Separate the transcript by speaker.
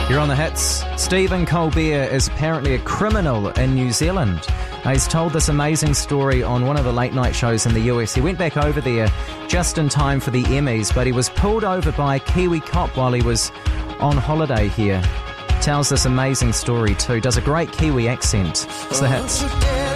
Speaker 1: You're on the hits. Stephen Colbert is apparently a criminal in New Zealand. He's told this amazing story on one of the late night shows in the US. He went back over there just in time for the Emmys, but he was pulled over by a Kiwi cop while he was on holiday here. Tells this amazing story too. Does a great Kiwi accent. It's the hits.